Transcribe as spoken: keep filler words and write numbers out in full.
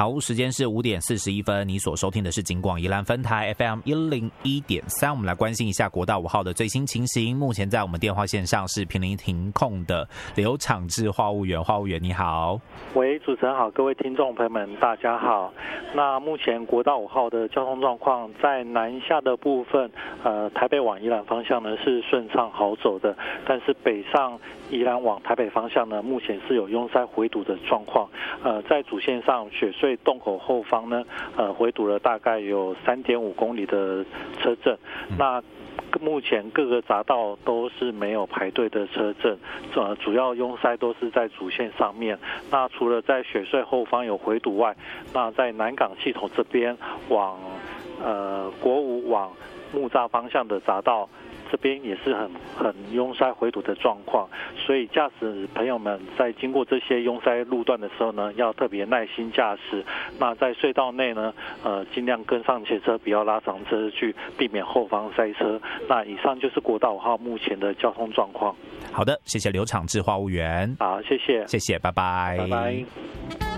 好，时间是五点四十一分，你所收听的是警广宜兰分台 F M 一零一点三。我们来关心一下国道五号的最新情形。目前在我们电话线上是濒临停控的刘昶志话务员，话务员你好。 喂，主持人好，各位听众朋友们大家好。那目前国道五号的交通状况，在南下的部分，呃，台北往宜兰方向呢是顺畅好走的，但是北上宜兰往台北方向呢，目前是有拥塞回堵的状况。呃，在主线上雪隧洞口后方呢，呃，回堵了大概有三点五公里的车阵。那目前各个匝道都是没有排队的车阵，呃，主要拥塞都是在主线上面。那除了在雪隧后方有回堵外，那在南港系统这边往呃国五往木栅方向的匝道，这边也是很很拥塞回堵的状况，所以驾驶朋友们在经过这些拥塞路段的时候呢，要特别耐心驾驶。那在隧道内呢，呃，尽量跟上前车，不要拉长车距，避免后方塞车。那以上就是国道五号目前的交通状况。 好的，谢谢刘昶志话务员。 好，谢谢， 谢谢，拜拜， 拜拜。